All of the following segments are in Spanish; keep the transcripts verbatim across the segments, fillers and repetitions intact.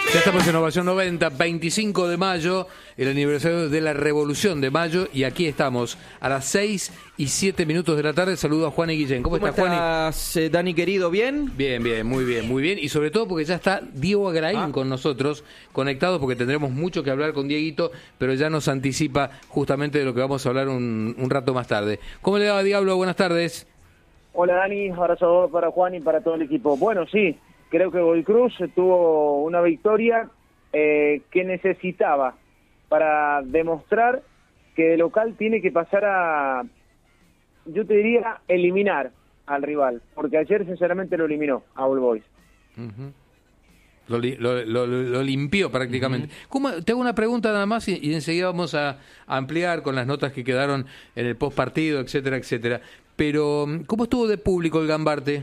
Ya estamos en Ovación noventa, veinticinco de mayo, el aniversario de la Revolución de Mayo, y aquí estamos a las seis y siete minutos de la tarde. Saludo a Juan y Guillén. ¿Cómo, ¿Cómo estás, Juan? estás, eh, Dani, querido? ¿Bien? Bien, bien, muy bien, muy bien. Y sobre todo porque ya está Diego Agraín ah. con nosotros, conectados, porque tendremos mucho que hablar con Dieguito, pero ya nos anticipa justamente de lo que vamos a hablar un, un rato más tarde. ¿Cómo le va, Diablo? Buenas tardes. Hola, Dani. Abrazo para Juan y para todo el equipo. Bueno, sí, creo que Godoy Cruz tuvo una victoria eh, que necesitaba para demostrar que de local tiene que pasar a, yo te diría, eliminar al rival, porque ayer sinceramente lo eliminó a All Boys. Uh-huh. Lo, lo, lo, lo limpió prácticamente. Uh-huh. ¿Cómo, te hago una pregunta nada más y, y enseguida vamos a, a ampliar con las notas que quedaron en el post partido, etcétera, etcétera. Pero, ¿cómo estuvo de público el Gambarte?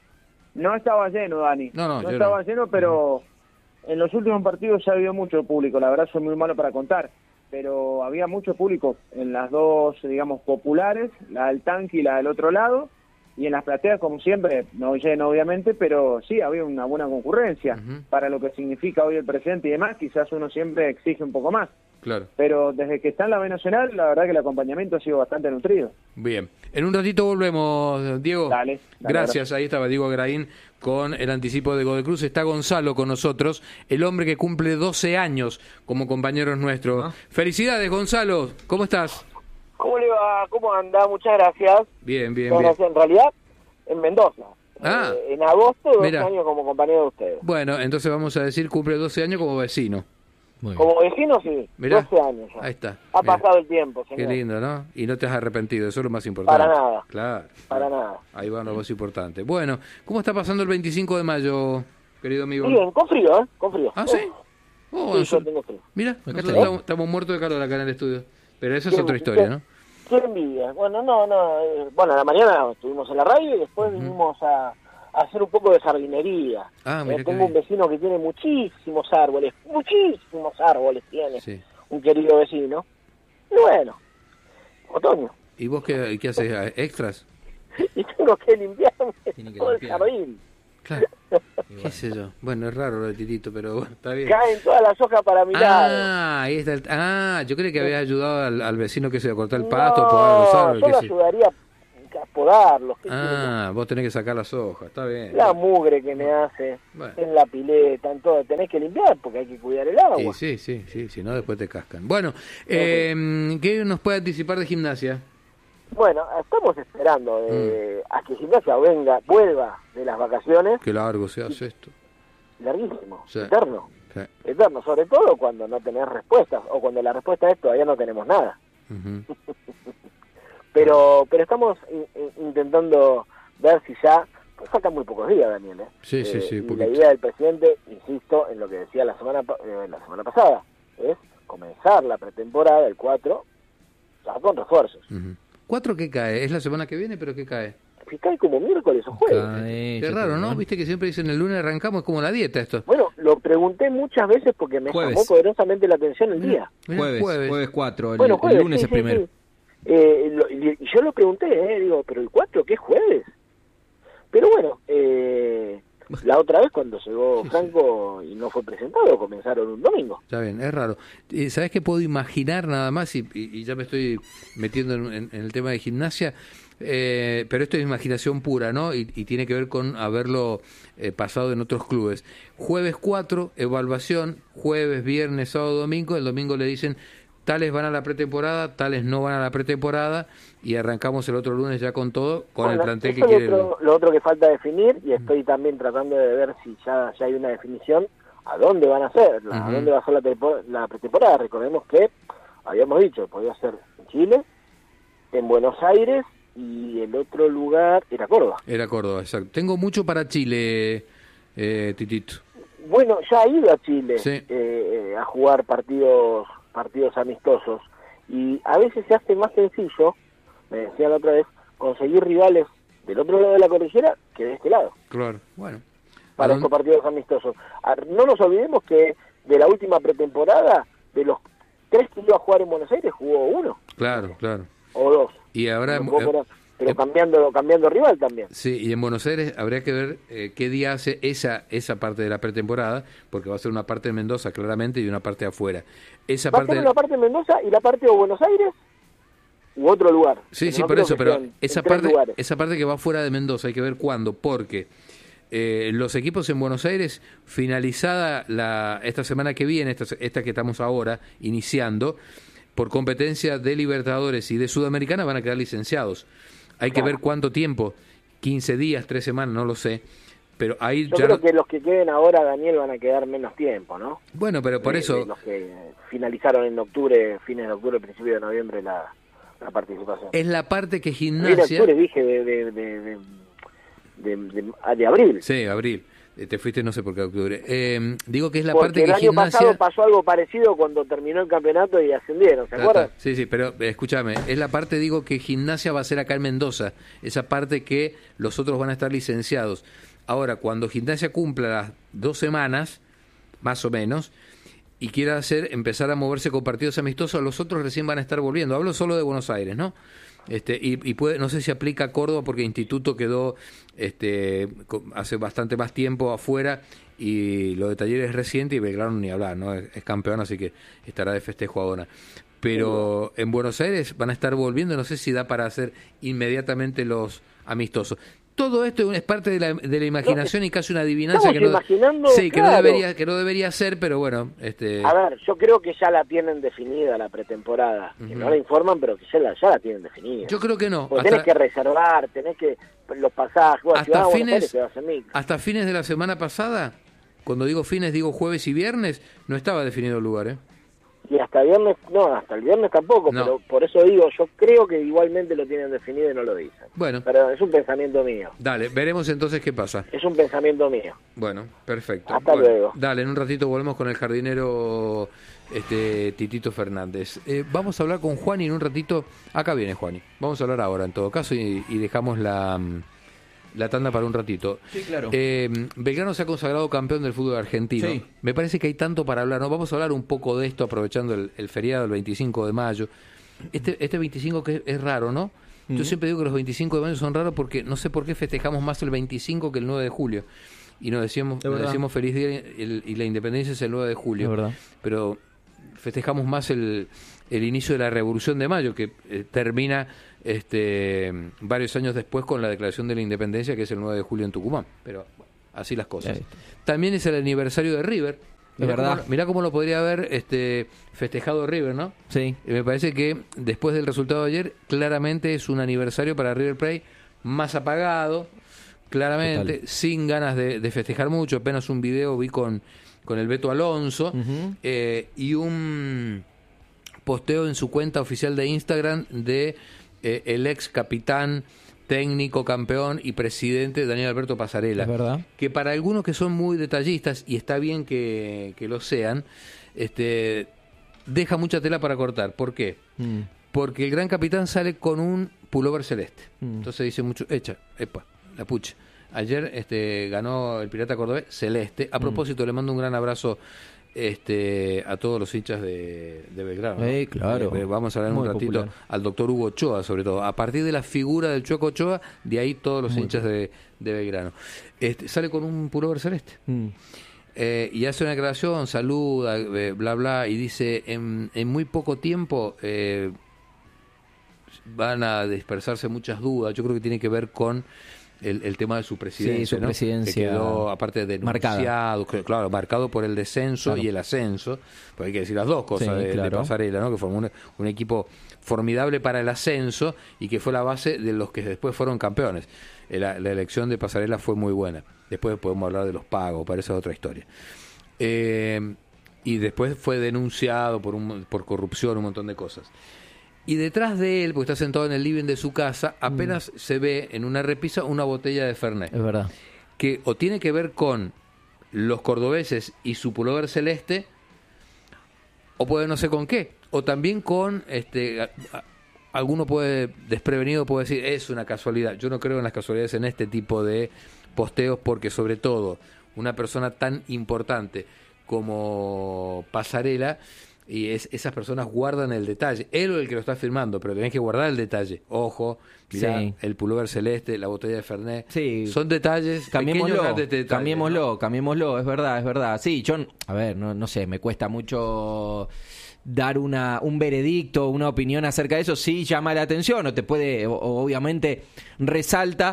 No estaba lleno, Dani. No, no, no estaba no. lleno, pero uh-huh. en los últimos partidos ya había mucho público. La verdad soy muy malo para contar, pero había mucho público en las dos, digamos, populares, la del tanque y la del otro lado, y en las plateas, como siempre, no lleno obviamente, pero sí, había una buena concurrencia. Uh-huh. Para lo que significa hoy el presente y demás, quizás uno siempre exige un poco más. Claro. Pero desde que está en la B Nacional, la verdad que el acompañamiento ha sido bastante nutrido. Bien. En un ratito volvemos, Diego. Dale. dale Gracias. Gracias. Ahí estaba Diego Agraín con el anticipo de Godoy Cruz. Está Gonzalo con nosotros, el hombre que cumple doce años como compañeros nuestros. ¿Ah? Felicidades, Gonzalo. ¿Cómo estás? ¿Cómo le va? ¿Cómo anda? Muchas gracias. Bien, bien, Muchas bien. Gracias. En realidad, en Mendoza. Ah. Eh, en agosto, doce Mirá. años como compañero de ustedes. Bueno, entonces vamos a decir cumple doce años como vecino. Muy como vecino, sí. Mirá. doce años ya. Ahí está. Ha Mirá. pasado el tiempo, señor. Qué lindo, ¿no? Y no te has arrepentido, eso es lo más importante. Para nada. Claro. Para nada. Ahí va lo más importante. Bueno, ¿cómo está pasando el veinticinco de mayo, querido amigo? Bien, con frío, ¿eh? Con frío. ¿Ah, sí? Oh, sí, yo tengo frío. Mira, nosotros estamos, estamos muertos de calor acá en el estudio. Pero eso es otra historia, ¿no? Qué envidia. Bueno, no, no. Eh, bueno, a la mañana estuvimos en la radio y después uh-huh. vinimos a... hacer un poco de jardinería. Ah, eh, tengo un vecino que tiene muchísimos árboles, muchísimos árboles tiene, sí. Un querido vecino. Y bueno, otoño. ¿Y vos qué, qué haces? ¿Extras? Y tengo que limpiarme Tiene que todo limpiar. El jardín. Claro. ¿Qué sé yo? Bueno, es raro lo de Titito, pero bueno, está bien. Caen todas las hojas para mi lado. Ah, ahí está el... Ah, yo creí que habías ayudado al, al vecino que se iba a cortar el pasto, no, podar los árboles. yo lo ayudaría a podarlos. Ah, vos tenés que sacar las hojas, está bien. La mugre que me hace bueno. En la pileta, en todo, tenés que limpiar porque hay que cuidar el agua. Sí, sí, sí, sí, si no después te cascan. Bueno, eh, ¿qué nos puede anticipar de gimnasia? Bueno, estamos esperando eh, mm. a que Gimnasia venga, vuelva de las vacaciones. Qué largo se hace esto. Larguísimo, sí. eterno. Sí. Eterno, sobre todo cuando no tenés respuestas o cuando la respuesta es todavía no tenemos nada. Uh-huh. pero pero estamos in, in, intentando ver si ya, pues faltan muy pocos días, Daniel. ¿eh? Sí, eh, sí, sí. Y poquito. la idea del presidente, insisto en lo que decía la semana eh, la semana pasada, es comenzar la pretemporada el cuatro ya con refuerzos. Uh-huh. ¿Cuatro qué cae? ¿Es la semana que viene, pero qué cae? Si cae como miércoles o jueves. Cae, qué raro, ¿no? Viste que siempre dicen el lunes arrancamos, es como la dieta esto. Bueno, lo pregunté muchas veces porque me jueves. llamó poderosamente la atención el día. Mirá, jueves, jueves, jueves cuatro, el, bueno, jueves, el lunes sí, es sí, primero. Sí. Eh, lo, y yo lo pregunté, eh, digo, ¿pero el cuatro qué es jueves? Pero bueno, eh, la otra vez cuando llegó sí, Franco sí. y no fue presentado, comenzaron un domingo. Ya bien, es raro. ¿Sabés qué puedo imaginar nada más? Y, y, y ya me estoy metiendo en, en, en el tema de gimnasia, eh, pero esto es imaginación pura, ¿no? Y, y tiene que ver con haberlo eh, pasado en otros clubes. Jueves cuatro, evaluación, jueves, viernes, sábado, domingo. El domingo le dicen, tales van a la pretemporada, tales no van a la pretemporada, y arrancamos el otro lunes ya con todo, con bueno, el plantel que quiere. Lo, lo otro que falta definir, y estoy también tratando de ver si ya, ya hay una definición, a dónde van a ser, uh-huh. a dónde va a ser la, tempo, la pretemporada. Recordemos que habíamos dicho, podía ser en Chile, en Buenos Aires, y el otro lugar era Córdoba. Era Córdoba, exacto. Tengo mucho para Chile, eh, Titito. Bueno, ya ha ido a Chile sí. eh, eh, a jugar partidos partidos amistosos, y a veces se hace más sencillo, me decía la otra vez, conseguir rivales del otro lado de la cordillera que de este lado. Claro, bueno. Para estos partidos amistosos. No nos olvidemos que de la última pretemporada, de los tres que iba a jugar en Buenos Aires, jugó uno. Claro, claro. O dos. Y ahora, no eh, pero cambiando cambiando rival también. Sí, y en Buenos Aires habría que ver eh, qué día hace esa esa parte de la pretemporada, porque va a ser una parte de Mendoza claramente y una parte de afuera. Esa ¿Va parte a ser una parte de Mendoza y la parte de Buenos Aires u otro lugar? Sí, sí, no por eso, pero en, esa en parte esa parte que va fuera de Mendoza hay que ver cuándo, porque eh, los equipos en Buenos Aires, finalizada la esta semana que viene, esta, esta que estamos ahora iniciando, por competencia de Libertadores y de Sudamericana van a quedar licenciados. Hay que claro. ver cuánto tiempo, quince días, tres semanas, no lo sé. Pero ahí Yo ya creo no... que los que queden ahora, Daniel, van a quedar menos tiempo, ¿no? Bueno, pero por de, eso... de los que finalizaron en octubre, fines de octubre, principio de noviembre la, la participación. Es la parte que Fin Gimnasia... de octubre, dije, de, de, de, de, de, de, de abril. Sí, abril. Te fuiste no sé por qué octubre. Eh, digo que es la Porque parte que el año Gimnasia... pasado pasó algo parecido cuando terminó el campeonato y ascendieron, ¿se acuerdan? Sí, sí, pero eh, escúchame, es la parte, digo, que Gimnasia va a ser acá en Mendoza, esa parte que los otros van a estar licenciados. Ahora, cuando Gimnasia cumpla las dos semanas, más o menos, y quiera hacer, empezar a moverse con partidos amistosos, los otros recién van a estar volviendo. Hablo solo de Buenos Aires, ¿no? Este, y, y puede, no sé si aplica a Córdoba porque Instituto quedó este, hace bastante más tiempo afuera y lo de Talleres es reciente y Belgrano ni hablar, ¿no? Es, es campeón, así que estará de festejo ahora. Pero en Buenos Aires van a estar volviendo, no sé si da para hacer inmediatamente los amistosos. Todo esto es parte de la, de la imaginación no, y casi una adivinanza que no, sí, que, claro. no debería, que no debería ser, pero bueno. Este... A ver, yo creo que ya la tienen definida la pretemporada. Uh-huh. Que no la informan, pero que ya la, ya la tienen definida. Yo creo que no. Porque hasta... tenés que reservar, tenés que los pasajes. Bueno, hasta, si fines, Aires, te vas a hasta fines de la semana pasada, cuando digo fines, digo jueves y viernes, no estaba definido el lugar, ¿eh? Y hasta viernes, no, hasta el viernes tampoco, no. Pero por eso digo, yo creo que igualmente lo tienen definido y no lo dicen. Bueno. Pero es un pensamiento mío. Dale, veremos entonces qué pasa. Es un pensamiento mío. Bueno, perfecto. Hasta bueno, luego. Dale, en un ratito volvemos con el jardinero este Titito Fernández. Eh, vamos a hablar con Juani en un ratito. Acá viene Juani. Vamos a hablar ahora en todo caso y, y dejamos la... la tanda para un ratito. Sí, claro. Eh, Belgrano se ha consagrado campeón del fútbol argentino. Sí. Me parece que hay tanto para hablar, ¿no? Vamos a hablar un poco de esto aprovechando el, el feriado del veinticinco de mayo. Este, este veinticinco que es, es raro, ¿no? Uh-huh. Yo siempre digo que los veinticinco de mayo son raros porque no sé por qué festejamos más el veinticinco que el nueve de julio. Y nos decíamos, nos decimos feliz día el, y la independencia es el nueve de julio. Es verdad. Pero festejamos más el, el inicio de la Revolución de Mayo, que eh, termina este varios años después con la declaración de la independencia, que es el nueve de julio en Tucumán. Pero bueno, así las cosas. También es el aniversario de River. Mirá, verdad. Cómo, mirá cómo lo podría haber este festejado River, ¿no? Sí. Y me parece que después del resultado de ayer, claramente es un aniversario para River Plate más apagado, claramente, total. Sin ganas de, de festejar mucho. Apenas un video vi con, con el Beto Alonso uh-huh. eh, y un posteo en su cuenta oficial de Instagram de eh, el ex capitán, técnico, campeón y presidente Daniel Alberto Pasarela, es verdad. Que para algunos que son muy detallistas, y está bien que, que lo sean, este deja mucha tela para cortar. ¿Por qué? Mm. Porque el gran capitán sale con un pullover celeste. Mm. Entonces dice mucho, echa, epa, la pucha. Ayer este ganó el Pirata Cordobés celeste. A propósito, mm. le mando un gran abrazo este a todos los hinchas de, de Belgrano. Eh, claro. Eh, vamos a hablar un ratito popular. Al doctor Hugo Ochoa, sobre todo. A partir de la figura del Chueco Ochoa, de ahí todos los Muy hinchas de, de Belgrano. Este, sale con un pullover celeste. Mm. Eh, y hace una declaración, saluda, eh, bla, bla, y dice, en, en muy poco tiempo eh, van a dispersarse muchas dudas. Yo creo que tiene que ver con El, el tema de su presidencia, sí, su ¿no? presidencia que quedó, aparte de denunciado, marcada. Claro, marcado por el descenso claro. y el ascenso, pues hay que decir las dos cosas sí, de, claro. de Pasarela, ¿no? Que formó un, un equipo formidable para el ascenso y que fue la base de los que después fueron campeones. La, la elección de Pasarela fue muy buena. Después podemos hablar de los pagos, pero esa es otra historia. Eh, y después fue denunciado por, un, por corrupción, un montón de cosas. Y detrás de él, porque está sentado en el living de su casa, apenas mm. se ve en una repisa una botella de Fernet. Es verdad. Que o tiene que ver con los cordobeses y su pullover celeste, o puede no sé con qué. O también con, este, a, a, alguno puede, desprevenido puede decir, es una casualidad. Yo no creo en las casualidades en este tipo de posteos, porque sobre todo una persona tan importante como Pasarela y es, esas personas guardan el detalle. Él es el que lo está firmando, pero tenés que guardar el detalle. Ojo, mirá, sí. el pullover celeste, la botella de Fernet. Sí. Son detalles. Cambiémoslo, detalles, cambiémoslo, ¿no? cambiémoslo, es verdad, es verdad. Sí, yo, a ver, no, no sé, me cuesta mucho dar una un veredicto, una opinión acerca de eso. Sí llama la atención, o te puede, o, obviamente resalta,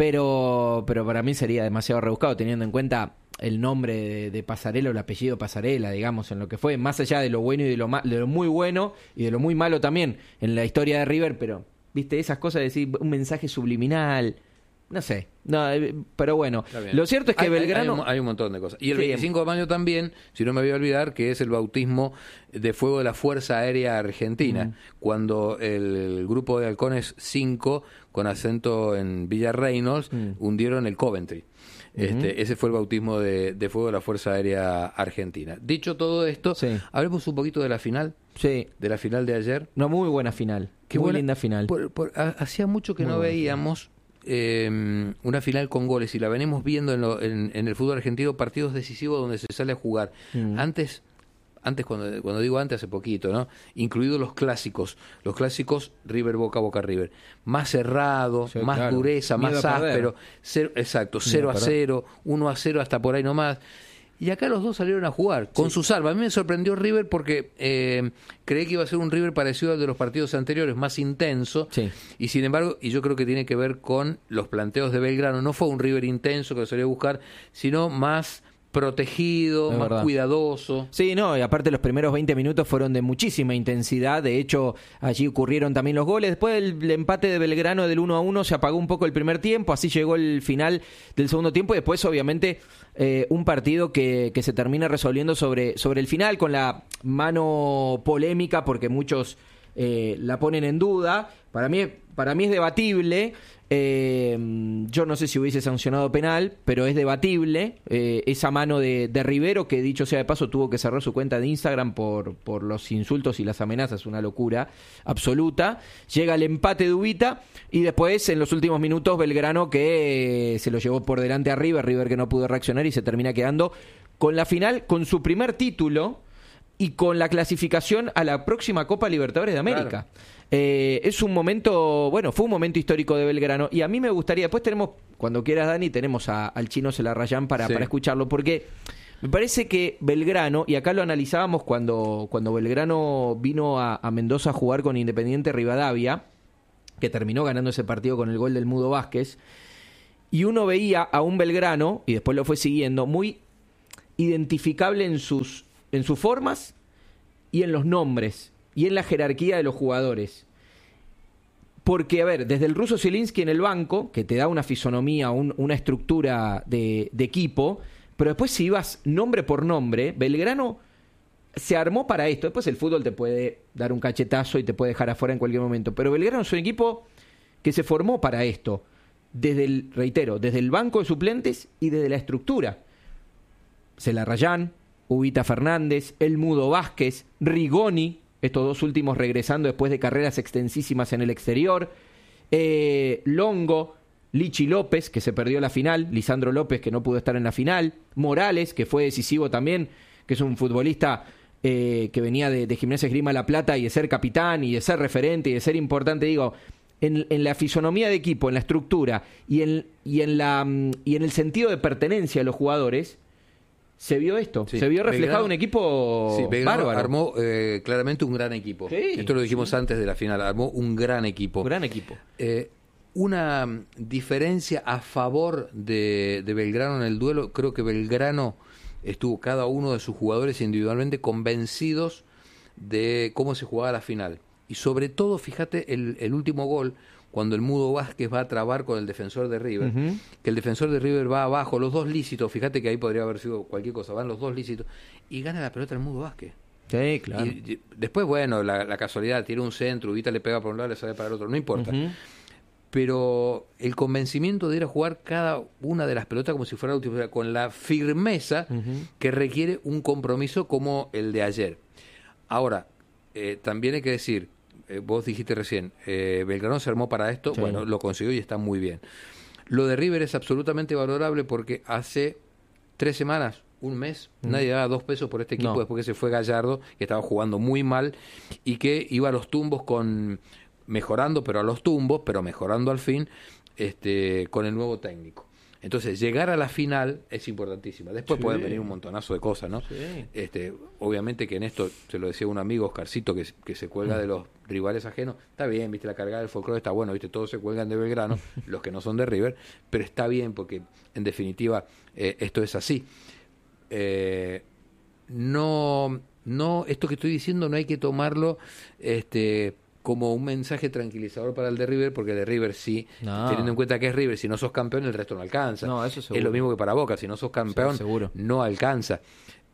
pero, pero para mí sería demasiado rebuscado teniendo en cuenta el nombre de, de Pasarela o el apellido Pasarela, digamos, en lo que fue, más allá de lo bueno y de lo, ma- de lo muy bueno y de lo muy malo también en la historia de River, pero, viste, esas cosas de decir un mensaje subliminal, no sé, no, pero bueno, lo cierto es que hay, Belgrano... Hay un, hay un montón de cosas. Y el sí. veinticinco de mayo también, si no me voy a olvidar, que es el bautismo de fuego de la Fuerza Aérea Argentina, mm. cuando el, el grupo de halcones cinco, con acento en Villa Reynolds, mm. hundieron el Coventry. Este, uh-huh. Ese fue el bautismo de, de fuego de la Fuerza Aérea Argentina. Dicho todo esto, sí. hablemos un poquito de la final. Sí. De la final de ayer. Una muy buena final. Qué muy buena, linda final. Por, por, a, hacía mucho que muy no veíamos eh, una final con goles, y la venimos viendo en, lo, en, en el fútbol argentino, partidos decisivos donde se sale a jugar. Mm. Antes... Antes, cuando, cuando digo antes, hace poquito, ¿no? Incluidos los clásicos. Los clásicos River Boca, Boca River. Más cerrado, sí, más claro. dureza, Miedo más áspero. Cero, exacto, cero a cero, uno a cero hasta por ahí nomás. Y acá los dos salieron a jugar, con sí. sus armas. A mí me sorprendió River porque eh, creí que iba a ser un River parecido al de los partidos anteriores, más intenso. Sí. Y sin embargo, y yo creo que tiene que ver con los planteos de Belgrano. No fue un River intenso que lo salió a buscar, sino más... protegido, es más verdad. Cuidadoso. Sí, no, y aparte los primeros veinte minutos fueron de muchísima intensidad. De hecho, allí ocurrieron también los goles. Después del empate de Belgrano del uno a uno se apagó un poco el primer tiempo, así llegó el final del segundo tiempo, y después obviamente eh, un partido que, que se termina resolviendo sobre, sobre el final, con la mano polémica, porque muchos eh, la ponen en duda. Para mí, para mí es debatible. Eh, yo no sé si hubiese sancionado penal, pero es debatible eh, esa mano de, de Rivero, que dicho sea de paso tuvo que cerrar su cuenta de Instagram por, por los insultos y las amenazas, una locura absoluta. Llega el empate de Ubita y después en los últimos minutos Belgrano, que eh, se lo llevó por delante a River, River que no pudo reaccionar y se termina quedando con la final, con su primer título y con la clasificación a la próxima Copa Libertadores de América. Claro. Eh, es un momento, bueno, fue un momento histórico de Belgrano, y a mí me gustaría, después tenemos, cuando quieras Dani, tenemos a, al Chino Celarrayán para, sí. para escucharlo, porque me parece que Belgrano, y acá lo analizábamos cuando, cuando Belgrano vino a, a Mendoza a jugar con Independiente Rivadavia, que terminó ganando ese partido con el gol del Mudo Vázquez, y uno veía a un Belgrano, y después lo fue siguiendo, muy identificable en sus, en sus formas y en los nombres y en la jerarquía de los jugadores. Porque, a ver, desde el ruso Zielinski en el banco, que te da una fisonomía, un, una estructura de, de equipo, pero después si ibas nombre por nombre, Belgrano se armó para esto. Después el fútbol te puede dar un cachetazo y te puede dejar afuera en cualquier momento, pero Belgrano es un equipo que se formó para esto, desde el, reitero, desde el banco de suplentes y desde la estructura. Celarrayán, Ubita Fernández, El Mudo Vázquez, Rigoni, estos dos últimos regresando después de carreras extensísimas en el exterior, eh, Longo, Lichi López, que se perdió la final, Lisandro López, que no pudo estar en la final, Morales, que fue decisivo también, que es un futbolista eh, que venía de, de Gimnasia Esgrima La Plata y de ser capitán y de ser referente y de ser importante, digo, en, en la fisonomía de equipo, en la estructura y en, y en, la, y en el sentido de pertenencia de los jugadores. Se vio esto, sí. se vio reflejado Belgrano, un equipo sí, Belgrano bárbaro. Armó eh, claramente un gran equipo. Sí, esto lo dijimos sí. antes de la final, armó un gran equipo. Gran equipo. Eh, una diferencia a favor de, de Belgrano en el duelo, creo que Belgrano estuvo cada uno de sus jugadores individualmente convencidos de cómo se jugaba la final. Y sobre todo, fíjate, el, el último gol, cuando el Mudo Vázquez va a trabar con el defensor de River, uh-huh. que el defensor de River va abajo, los dos lícitos, fíjate que ahí podría haber sido cualquier cosa, van los dos lícitos, y gana la pelota el Mudo Vázquez. Sí, claro. Y, y después, bueno, la, la casualidad, tira un centro, Ubita le pega por un lado, le sale para el otro, no importa. Uh-huh. Pero el convencimiento de ir a jugar cada una de las pelotas como si fuera la última, con la firmeza uh-huh. que requiere un compromiso como el de ayer. Ahora, eh, también hay que decir, vos dijiste recién, eh, Belgrano se armó para esto, sí. bueno, lo consiguió y está muy bien. Lo de River es absolutamente valorable porque hace tres semanas, un mes, mm. nadie daba dos pesos por este equipo, no. después que se fue Gallardo, que estaba jugando muy mal y que iba a los tumbos con mejorando, pero a los tumbos, pero mejorando al fin, este, con el nuevo técnico. Entonces, llegar a la final es importantísima. Después sí. pueden venir un montonazo de cosas, ¿no? Sí. Este, obviamente que en esto, se lo decía un amigo, Oscarcito, que, que se cuelga mm. de los rivales ajenos. Está bien, viste, la cargada del folclore está bueno, viste, todos se cuelgan de Belgrano, los que no son de River, pero está bien porque, en definitiva, eh, esto es así. Eh, no, no, esto que estoy diciendo no hay que tomarlo, este... como un mensaje tranquilizador para el de River, porque el de River sí, no. teniendo en cuenta que es River, si no sos campeón el resto no alcanza. No, eso seguro. Es lo mismo que para Boca, si no sos campeón sí, seguro. no alcanza.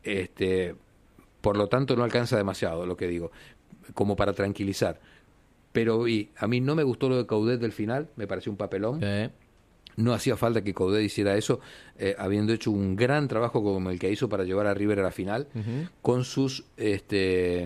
Este, por lo tanto no alcanza demasiado, lo que digo, como para tranquilizar. Pero y, a mí no me gustó lo de Coudet del final, me pareció un papelón. Sí. No hacía falta que Coudet hiciera eso, eh, habiendo hecho un gran trabajo como el que hizo para llevar a River a la final, uh-huh. con sus... este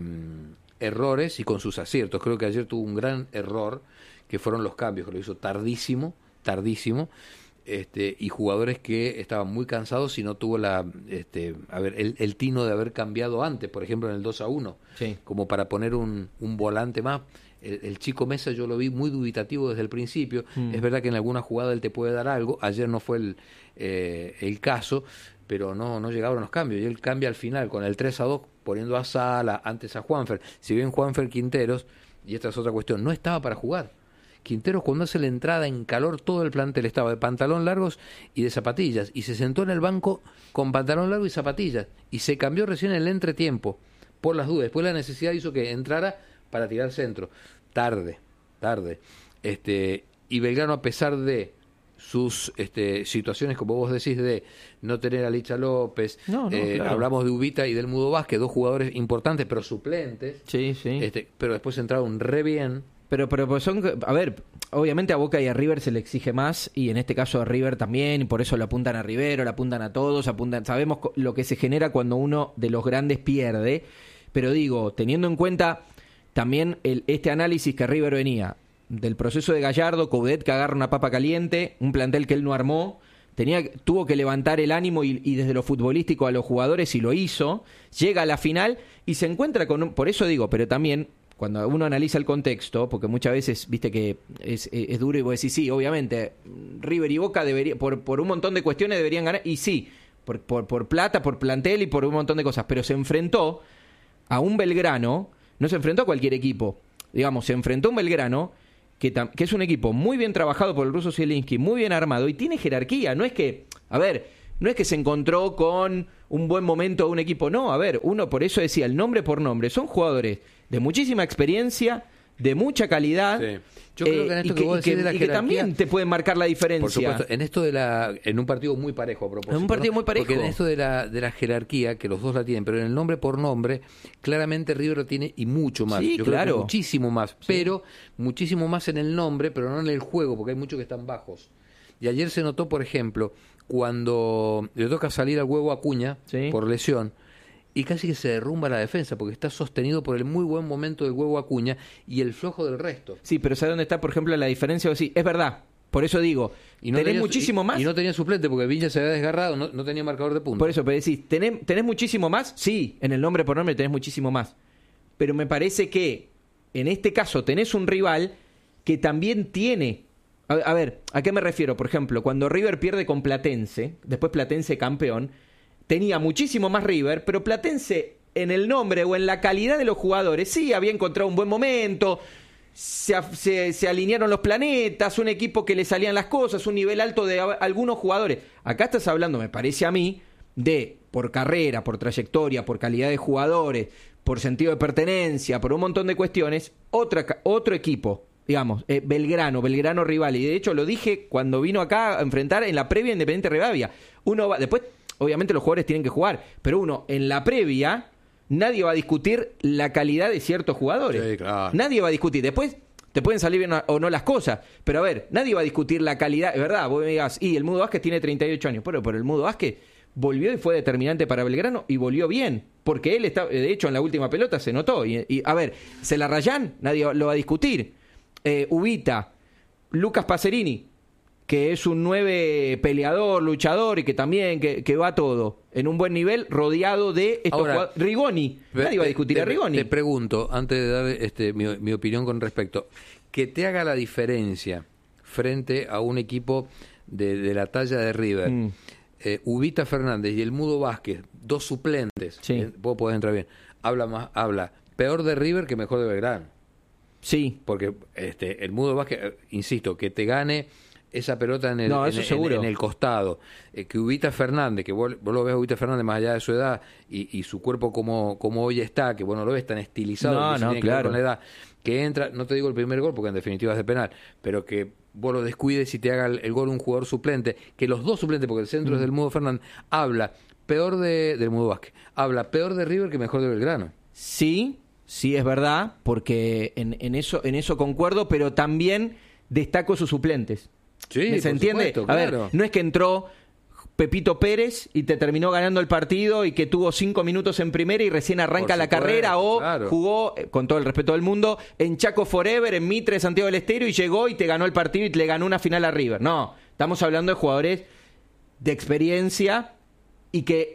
errores y con sus aciertos. Creo que ayer tuvo un gran error, que fueron los cambios, que lo hizo tardísimo, tardísimo, este, y jugadores que estaban muy cansados y no tuvo la, este, a ver, el, el tino de haber cambiado antes, por ejemplo en el dos a uno, sí. como para poner un, un volante más. El, el chico Mesa yo lo vi muy dubitativo desde el principio. Mm. Es verdad que en alguna jugada él te puede dar algo, ayer no fue el, eh, el caso, pero no, no llegaron los cambios, y él cambia al final con el tres a dos, poniendo a Sala, antes a Juanfer. Si bien Juanfer Quinteros, y esta es otra cuestión, no estaba para jugar. Quinteros, cuando hace la entrada en calor, todo el plantel estaba de pantalón largos y de zapatillas, y se sentó en el banco con pantalón largo y zapatillas, y se cambió recién en el entretiempo, por las dudas. Después la necesidad hizo que entrara para tirar centro. Tarde, tarde. Este, y Belgrano, a pesar de sus este, situaciones, como vos decís, de no tener a Licha López, no, no, eh, claro. hablamos de Ubita y del Mudo Vázquez, dos jugadores importantes, pero suplentes, sí, sí. Este, pero después entraron re bien. Pero, pero pues son, a ver, obviamente a Boca y a River se le exige más, y en este caso a River también, y por eso le apuntan a Rivero, le apuntan a todos, apuntan, sabemos lo que se genera cuando uno de los grandes pierde, pero digo, teniendo en cuenta también el, este análisis que River venía del proceso de Gallardo, Coudet que agarra una papa caliente, un plantel que él no armó, tenía, tuvo que levantar el ánimo y, y desde lo futbolístico a los jugadores, y lo hizo, llega a la final y se encuentra con un, por eso digo, pero también cuando uno analiza el contexto, porque muchas veces, viste que es, es, es duro y vos decís, sí, obviamente, River y Boca debería, por, por un montón de cuestiones deberían ganar, y sí, por, por, por plata, por plantel y por un montón de cosas, pero se enfrentó a un Belgrano, no se enfrentó a cualquier equipo, digamos, se enfrentó a un Belgrano que, tam, que es un equipo muy bien trabajado por el ruso Zielinski, muy bien armado, y tiene jerarquía, no es que, a ver, no es que se encontró con un buen momento un equipo, no, a ver, uno por eso decía, el nombre por nombre, son jugadores de muchísima experiencia, de mucha calidad, sí. Yo creo que en esto eh, que, que vos decís de la y jerarquía, que también te pueden marcar la diferencia. Por supuesto, en esto de la, en un partido muy parejo a propósito. En un partido ¿no? muy parejo. Porque en esto de la, de la jerarquía, que los dos la tienen, pero en el nombre por nombre, claramente River lo tiene y mucho más. Sí, Yo claro. creo que muchísimo más, sí. pero muchísimo más en el nombre, pero no en el juego, porque hay muchos que están bajos. Y ayer se notó, por ejemplo, cuando le toca salir al Huevo Acuña, sí. por lesión, y casi que se derrumba la defensa, porque está sostenido por el muy buen momento del Huevo Acuña y el flojo del resto. Sí, pero ¿sabes dónde está, por ejemplo, la diferencia? Sí, es verdad, por eso digo, y no tenés tenía, muchísimo y, más. Y no tenía suplente, porque Villa se había desgarrado, no, no tenía marcador de punta. Por eso, pero decís, ¿tenés, ¿tenés muchísimo más? Sí, en el nombre por nombre tenés muchísimo más. Pero me parece que, en este caso, tenés un rival que también tiene... A, a ver, ¿a qué me refiero? Por ejemplo, cuando River pierde con Platense, después Platense campeón, tenía muchísimo más River, pero Platense... en el nombre o en la calidad de los jugadores, sí, había encontrado un buen momento, se, se, se alinearon los planetas, un equipo que le salían las cosas, un nivel alto de a, algunos jugadores. Acá estás hablando, me parece a mí, de por carrera, por trayectoria, por calidad de jugadores, por sentido de pertenencia, por un montón de cuestiones, otra, otro equipo, digamos, eh, Belgrano, Belgrano rival. Y de hecho lo dije cuando vino acá a enfrentar en la previa Independiente Rivadavia. Uno va, después, obviamente los jugadores tienen que jugar, pero uno en la previa... nadie va a discutir la calidad de ciertos jugadores. Sí, claro. Nadie va a discutir. Después te pueden salir bien o no las cosas. Pero a ver, nadie va a discutir la calidad. Es verdad, vos me digas, y el Mudo Vázquez tiene treinta y ocho años. Pero, pero el Mudo Vázquez volvió y fue determinante para Belgrano y volvió bien. Porque él está, de hecho, en la última pelota se notó. Y, y a ver, Celarrayán, nadie lo va a discutir. Eh, Ubita, Lucas Pacerini, que es un nueve peleador, luchador y que también que, que va todo en un buen nivel, rodeado de estos Ahora, jugadores. Rigoni, nadie va a discutir te, a Rigoni. Te pregunto, antes de dar este, mi, mi opinión con respecto, que te haga la diferencia frente a un equipo de, de la talla de River, mm. eh, Ubita Fernández y el Mudo Vázquez, dos suplentes, sí. eh, vos podés entrar bien, habla más, habla peor de River que mejor de Belgrano. Sí. Porque este, el Mudo Vázquez, eh, insisto, que te gane esa pelota en el, no, en, en, en el costado, eh, que Ubita Fernández, que vos, vos lo ves a Ubita Fernández más allá de su edad y, y su cuerpo como, como hoy está, que vos no lo ves tan estilizado, no, que no, tiene claro. que ver con la edad, que entra, no te digo el primer gol porque en definitiva es de penal, pero que vos lo descuides y te haga el, el gol un jugador suplente, que los dos suplentes, porque el centro mm. es del Mudo Fernández, habla peor de, del Mudo Vázquez, habla peor de River que mejor de Belgrano. Sí, sí es verdad, porque en, en eso, en eso concuerdo, pero también destaco sus suplentes. Sí, ¿se entiende? Supuesto, a claro. ver, no es que entró Pepito Pérez y te terminó ganando el partido y que tuvo cinco minutos en primera y recién arranca la supuesto, carrera, o claro. jugó, con todo el respeto del mundo, en Chaco Forever, en Mitre, Santiago del Estero, y llegó y te ganó el partido y te le ganó una final a River. No, estamos hablando de jugadores de experiencia y que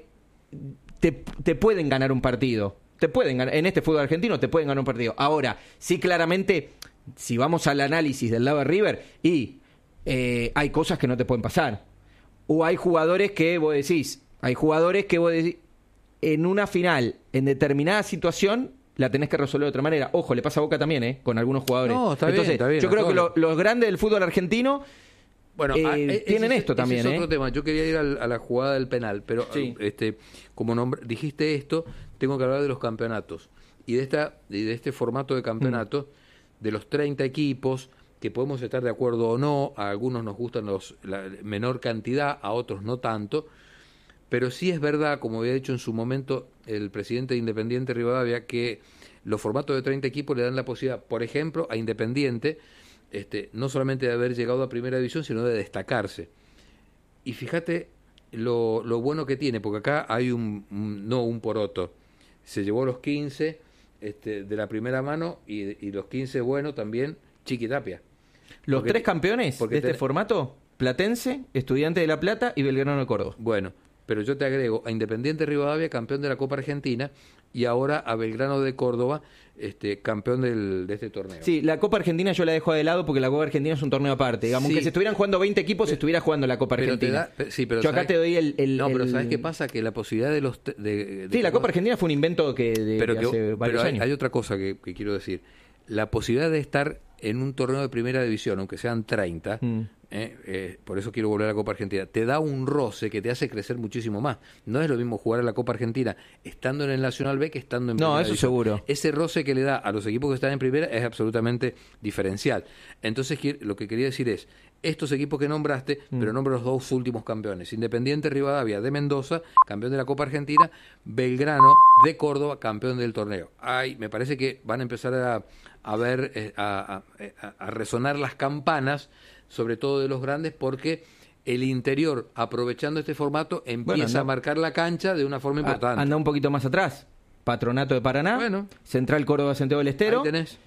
te, te pueden ganar un partido. Te pueden ganar, en este fútbol argentino te pueden ganar un partido. Ahora, sí, claramente, si vamos al análisis del lado de River, y eh, hay cosas que no te pueden pasar. O hay jugadores que vos decís, hay jugadores que vos decís, en una final, en determinada situación, la tenés que resolver de otra manera. Ojo, le pasa a Boca también, ¿eh? Con algunos jugadores. No, está Entonces, bien, está bien. yo creo que lo, los grandes del fútbol argentino Bueno, eh, a, ese, tienen esto ese también, es otro ¿eh? tema. Yo quería ir al, a la jugada del penal, pero sí. este, como nombre, dijiste esto, tengo que hablar de los campeonatos y de esta y de este formato de campeonato, mm. de los treinta equipos, que podemos estar de acuerdo o no. A algunos nos gustan los la menor cantidad, a otros no tanto, pero sí es verdad, como había dicho en su momento el presidente de Independiente Rivadavia, que los formatos de treinta equipos le dan la posibilidad, por ejemplo, a Independiente, Este, no solamente de haber llegado a primera división, sino de destacarse. Y fíjate lo, lo bueno que tiene, porque acá hay un, un no un poroto. Se llevó los quince este, de la primera mano y, y los quince bueno también Chiqui Tapia. Los porque, tres campeones de este ten... formato, Platense, Estudiante de La Plata y Belgrano de Córdoba. Bueno, pero yo te agrego a Independiente Rivadavia, campeón de la Copa Argentina, y ahora a Belgrano de Córdoba, este campeón del, de este torneo. Sí, la Copa Argentina yo la dejo de lado porque la Copa Argentina es un torneo aparte. Digamos, sí. que si estuvieran jugando veinte equipos, se estuviera jugando la Copa Argentina. Pero da, sí, pero yo acá te doy el, el No, pero el... ¿sabes qué pasa? Que la posibilidad de los... De, de sí, la Copa Argentina fue un invento que de, pero de que, hace varios pero hay, años. hay otra cosa que, que quiero decir. La posibilidad de estar en un torneo de primera división, aunque sean treinta, mm. eh, eh, por eso quiero volver a la Copa Argentina, te da un roce que te hace crecer muchísimo más. No es lo mismo jugar a la Copa Argentina estando en el Nacional B que estando en no, primera eso división. Seguro. Ese roce que le da a los equipos que están en primera es absolutamente diferencial. Entonces, lo que quería decir es, estos equipos que nombraste, mm. pero nombro los dos últimos campeones. Independiente Rivadavia de Mendoza, campeón de la Copa Argentina, Belgrano de Córdoba, campeón del torneo. Ay, me parece que van a empezar a, a ver, eh, a, a, a resonar las campanas, sobre todo de los grandes, porque el interior, aprovechando este formato, empieza bueno, a marcar la cancha de una forma importante. Anda un poquito más atrás. Patronato de Paraná, bueno. Central Córdoba Santiago del Estero. Ahí tenés.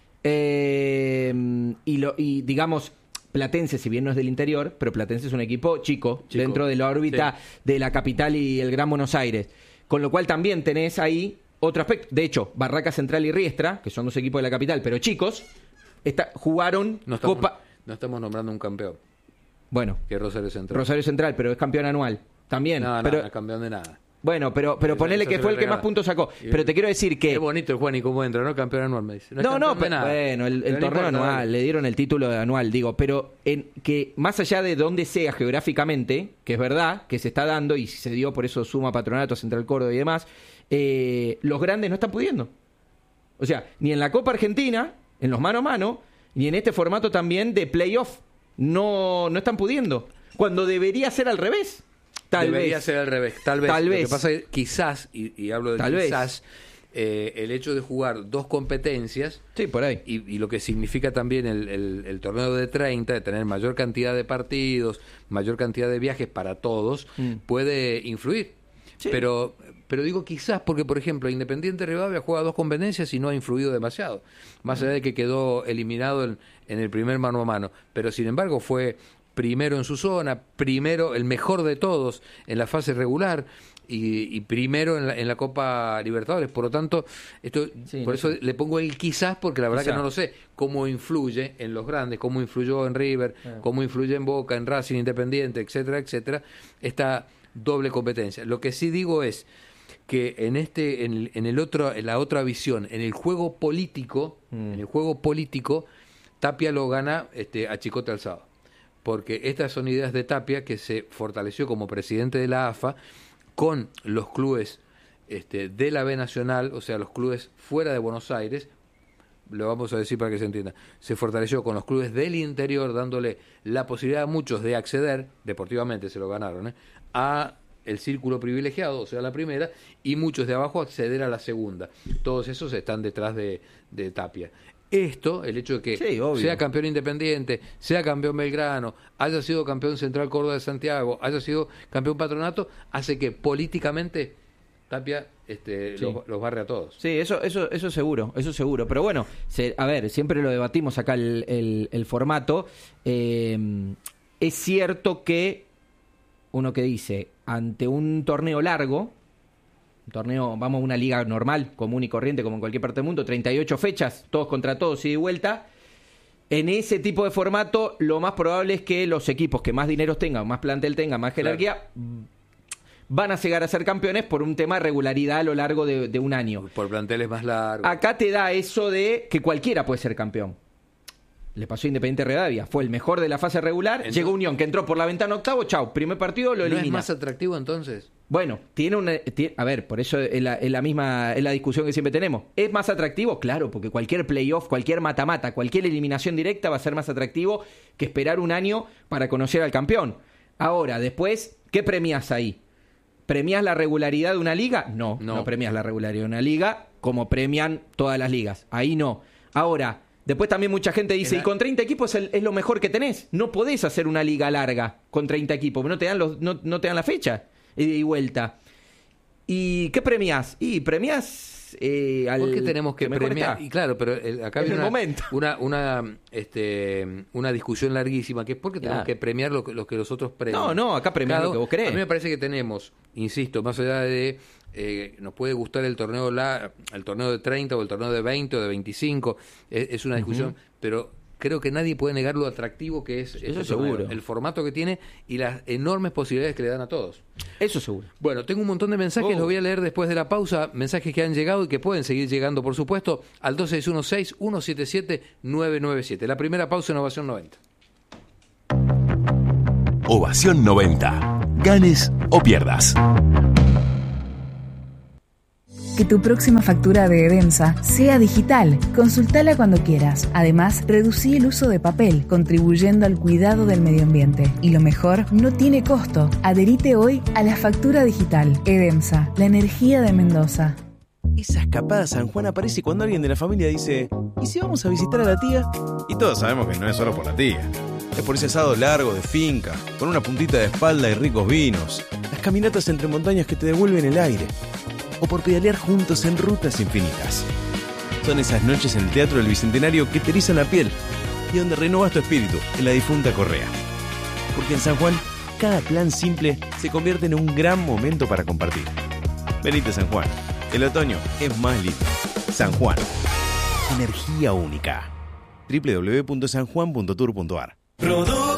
Eh, y, lo, y digamos, Platense, si bien no es del interior, pero Platense es un equipo chico, chico. dentro de la órbita sí. de la capital y el Gran Buenos Aires. Con lo cual también tenés ahí otro aspecto. De hecho, Barraca Central y Riestra, que son dos equipos de la capital, pero chicos, está, jugaron no estamos, Copa... No estamos nombrando un campeón. Bueno. Que es Rosario Central. Rosario Central, pero es campeón anual. También. No, no, pero... no es campeón de nada. Bueno, pero pero ponele que fue el que más puntos sacó. Pero te quiero decir que... Es bonito el Juan y cómo entra, ¿no? Campeón anual, me dice. No, no, no pero, bueno, el, el torneo anual, nada. Le dieron el título de anual, digo, pero en que más allá de donde sea geográficamente, que es verdad, que se está dando y se dio, por eso suma Patronato, Central Córdoba y demás, eh, los grandes no están pudiendo. O sea, ni en la Copa Argentina, en los mano a mano, ni en este formato también de playoff, no, no están pudiendo. Cuando debería ser al revés. Tal Debería vez. ser al revés, tal vez. Tal Lo vez. que pasa es que quizás, y, y hablo de tal quizás, eh, el hecho de jugar dos competencias, sí, por ahí. Y, y lo que significa también el, el, el torneo de treinta, de tener mayor cantidad de partidos, mayor cantidad de viajes para todos, mm. puede influir. Sí. Pero pero digo quizás porque, por ejemplo, Independiente Rivadavia juega dos competencias y no ha influido demasiado, más allá de que quedó eliminado en, en el primer mano a mano. Pero, sin embargo, fue primero en su zona, primero, el mejor de todos en la fase regular y, y primero en la, en la Copa Libertadores. Por lo tanto, esto sí, por no eso sé. le pongo el quizás, porque la verdad Quizás. que no lo sé, cómo influye en los grandes, cómo influyó en River, Ah. cómo influye en Boca, en Racing, Independiente, etcétera, etcétera, esta doble competencia. Lo que sí digo es que en este, en el, en el otro, en la otra visión, en el juego político, Mm. en el juego político, Tapia lo gana este, a Chicote Alzado. Porque estas son ideas de Tapia, que se fortaleció como presidente de la A F A con los clubes este, de la B Nacional, o sea, los clubes fuera de Buenos Aires, lo vamos a decir para que se entienda, se fortaleció con los clubes del interior, dándole la posibilidad a muchos de acceder, deportivamente se lo ganaron, ¿eh? a el círculo privilegiado, o sea, la primera, y muchos de abajo acceder a la segunda. Todos esos están detrás de, de Tapia. Esto, el hecho de que Sí, obvio. sea campeón Independiente, sea campeón Belgrano, haya sido campeón Central Córdoba de Santiago, haya sido campeón Patronato, hace que políticamente Tapia este, Sí. los, los barre a todos. Sí, eso, eso, eso seguro, eso seguro. Pero bueno, se, a ver, siempre lo debatimos acá el, el, el formato. Eh, es cierto que uno que dice, ante un torneo largo, un torneo, vamos a una liga normal, común y corriente, como en cualquier parte del mundo, treinta y ocho fechas, todos contra todos, ida y vuelta. En ese tipo de formato, lo más probable es que los equipos que más dinero tengan, más plantel tengan, más jerarquía, van a llegar a ser campeones por un tema de regularidad a lo largo de, de un año. Por planteles más largos. Acá te da eso de que cualquiera puede ser campeón. Le pasó a Independiente Rivadavia, fue el mejor de la fase regular, Entonces, llegó Unión, que entró por la ventana octavo, chau, primer partido lo ¿No elimina. es más atractivo entonces? Bueno, tiene una... tiene- a ver, por eso es la, es la misma es la discusión que siempre tenemos. ¿Es más atractivo? Claro, porque cualquier playoff, cualquier mata-mata, cualquier eliminación directa va a ser más atractivo que esperar un año para conocer al campeón. Ahora, después, ¿qué premias ahí? ¿Premias la regularidad de una liga? No, no, No. premias la regularidad de una liga como premian todas las ligas. Ahí no. Ahora, después también mucha gente dice, En la- y con treinta equipos es, el- es lo mejor que tenés. No podés hacer una liga larga con treinta equipos, no te dan, los, no, no te dan la fecha ida y vuelta. ¿Y qué premias? Y premias eh, al ¿Por qué tenemos que, mejor premiar? está. Y claro, pero el- acá En viene el una, momento. una, una, este, una discusión larguísima, que es por qué tenemos Claro. que premiar lo que, lo que los otros premian. No, no, acá premiar Cada- lo que vos querés. A mí me parece que tenemos, insisto, más allá de... Eh, nos puede gustar el torneo la, el torneo de treinta o el torneo de veinte o de veinticinco, es, es una discusión, pero creo que nadie puede negar lo atractivo que es este seguro. torneo, el formato que tiene y las enormes posibilidades que le dan a todos. Eso seguro. Bueno, tengo un montón de mensajes, Oh. los voy a leer después de la pausa, mensajes que han llegado y que pueden seguir llegando, por supuesto, al dos seis uno seis, uno siete siete, nueve nueve siete. La primera pausa en Ovación noventa. Ovación noventa. Ganes o pierdas. Que tu próxima factura de Edemsa sea digital. Consultala cuando quieras. Además, reducí el uso de papel, contribuyendo al cuidado del medio ambiente. Y lo mejor, no tiene costo. Adherite hoy a la factura digital. Edemsa, la energía de Mendoza. Esa escapada a San Juan aparece cuando alguien de la familia dice, ¿y si vamos a visitar a la tía? Y todos sabemos que no es solo por la tía. Es por ese asado largo de finca, con una puntita de espalda y ricos vinos. Las caminatas entre montañas que te devuelven el aire. O por pedalear juntos en rutas infinitas. Son esas noches en el Teatro del Bicentenario que te erizan la piel y donde renovas tu espíritu en la difunta correa. Porque en San Juan, cada plan simple se convierte en un gran momento para compartir. Venite a San Juan. El otoño es más lindo. San Juan. Energía única. doble u doble u doble u punto san juan punto tour punto a r